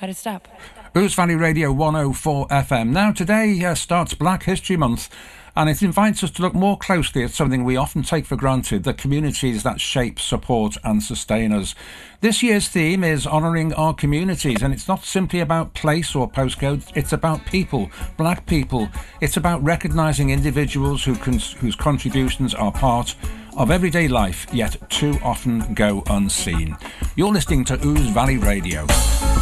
How'd it stop? Ouse Valley Radio 104 FM. Now, today starts Black History Month, and it invites us to look more closely at something we often take for granted, the communities that shape, support and sustain us. This year's theme is honouring our communities, and it's not simply about place or postcode, it's about people, black people. It's about recognising individuals whose contributions are part of everyday life, yet too often go unseen. You're listening to Ouse Valley Radio.